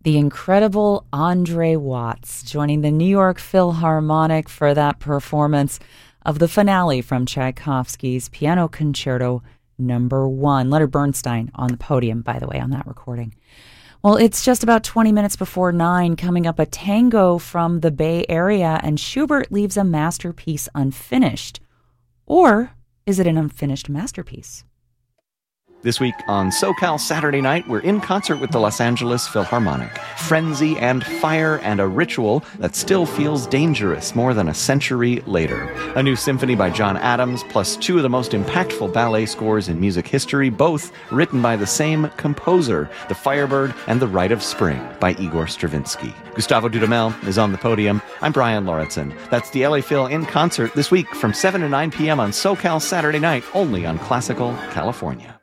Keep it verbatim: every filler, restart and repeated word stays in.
the incredible Andre Watts joining the New York Philharmonic for that performance of the finale from Tchaikovsky's Piano Concerto Number One. Leonard Bernstein on the podium, by the way, on that recording. Well, it's just about twenty minutes before nine. Coming up, a tango from the Bay Area, and Schubert leaves a masterpiece unfinished. Or is it an unfinished masterpiece? This week on SoCal Saturday Night, we're in concert with the Los Angeles Philharmonic. Frenzy and fire and a ritual that still feels dangerous more than a century later. A new symphony by John Adams, plus two of the most impactful ballet scores in music history, both written by the same composer, The Firebird and The Rite of Spring by Igor Stravinsky. Gustavo Dudamel is on the podium. I'm Brian Lauritsen. That's the L A Phil in concert this week from seven to nine p.m. on SoCal Saturday Night, only on Classical California.